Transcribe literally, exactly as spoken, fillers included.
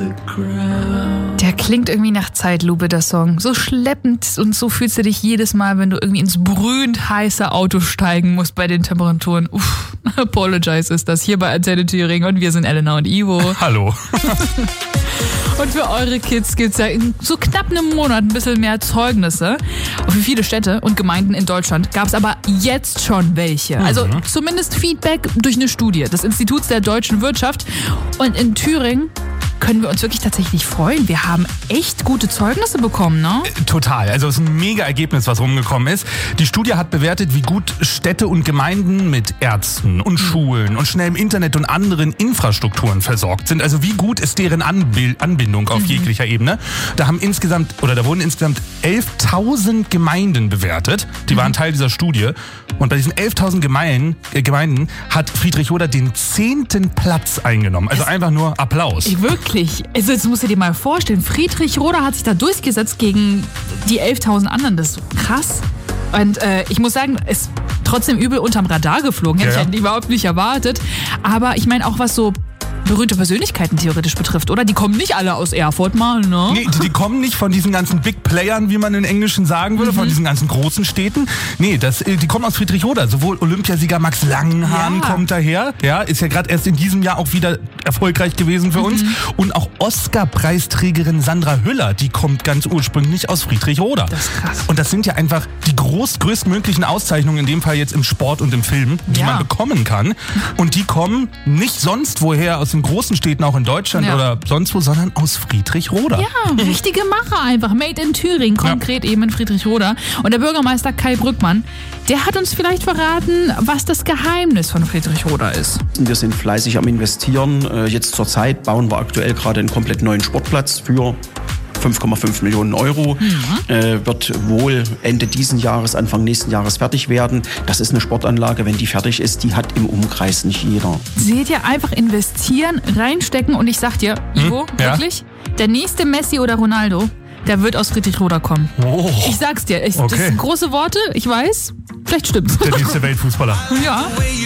Der klingt irgendwie nach Zeitlupe, der Song. So schleppend und so fühlst du dich jedes Mal, wenn du irgendwie ins brühend heiße Auto steigen musst bei den Temperaturen. Uff, Apologize ist das hier bei Antenne Thüringen und wir sind Elena und Ivo. Hallo. Und für eure Kids gibt es ja in so knapp einem Monat ein bisschen mehr Zeugnisse. Für viele Städte und Gemeinden in Deutschland gab es aber jetzt schon welche. Also Mhm. zumindest Feedback durch eine Studie des Instituts der deutschen Wirtschaft. Und in Thüringen können wir uns wirklich tatsächlich freuen. Wir haben echt gute Zeugnisse bekommen, ne? Total. Also es ist ein mega Ergebnis, was rumgekommen ist. Die Studie hat bewertet, wie gut Städte und Gemeinden mit Ärzten und Schulen und schnellem Internet und anderen Infrastrukturen versorgt sind. Also wie gut ist deren Anbil- Anbindung auf mhm. jeglicher Ebene. Da haben insgesamt, oder da wurden insgesamt elftausend Gemeinden bewertet. Die mhm. waren Teil dieser Studie. Und bei diesen elftausend Gemeinden, äh, Gemeinden hat Friedrichroda den zehnten Platz eingenommen. Also einfach nur Applaus. Ich wirklich. Also jetzt musst du dir mal vorstellen, Friedrichroda hat sich da durchgesetzt gegen die elftausend anderen. Das ist so krass. Und äh, ich muss sagen, ist trotzdem übel unterm Radar geflogen. Hätte Ja, ich ja. überhaupt nicht erwartet. Aber ich meine auch, was so berühmte Persönlichkeiten theoretisch betrifft, oder? Die kommen nicht alle aus Erfurt mal, ne? Nee, die, die kommen nicht von diesen ganzen Big Playern, wie man in Englischen sagen würde, mhm. von diesen ganzen großen Städten. Nee, das, die kommen aus Friedrichroda. Sowohl Olympiasieger Max Langenhahn Ja. kommt daher. Ja, ist ja gerade erst in diesem Jahr auch wieder erfolgreich gewesen für Mhm. uns. Und auch Oscar-Preisträgerin Sandra Hüller, die kommt ganz ursprünglich aus Friedrichroda. Das ist krass. Und das sind ja einfach die groß, größtmöglichen Auszeichnungen, in dem Fall jetzt im Sport und im Film, die Ja. man bekommen kann. Und die kommen nicht sonst woher aus den großen Städten, auch in Deutschland Ja. oder sonst wo, sondern aus Friedrichroda. Ja, richtige Macher einfach. Made in Thüringen, konkret eben in Friedrichroda. Und der Bürgermeister Kai Brückmann, der hat uns vielleicht verraten, was das Geheimnis von Friedrichroda ist. Wir sind fleißig am Investieren. Äh, Jetzt zur Zeit bauen wir aktuell gerade einen komplett neuen Sportplatz für fünf Komma fünf Millionen Euro. Mhm. Äh, wird wohl Ende diesen Jahres, Anfang nächsten Jahres fertig werden. Das ist eine Sportanlage, wenn die fertig ist, die hat im Umkreis nicht jeder. Seht ihr, einfach investieren, reinstecken und ich sag dir, Ivo, Hm, ja? wirklich, der nächste Messi oder Ronaldo, der wird aus Friedrichroda kommen. Oh. Ich sag's dir, ich, das Okay. sind große Worte, ich weiß, vielleicht stimmt's. Der nächste Weltfußballer. Ja.